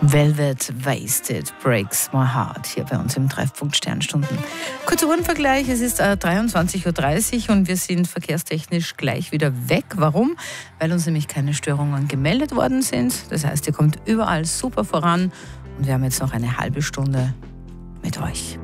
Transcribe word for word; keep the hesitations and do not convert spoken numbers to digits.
Velvet Wasted Breaks My Heart hier bei uns im Treffpunkt Sternstunden. Kurzer Uhrenvergleich, es ist äh, dreiundzwanzig Uhr dreißig und wir sind verkehrstechnisch gleich wieder weg. Warum? Weil uns nämlich keine Störungen gemeldet worden sind. Das heißt, ihr kommt überall super voran und wir haben jetzt noch eine halbe Stunde mit euch.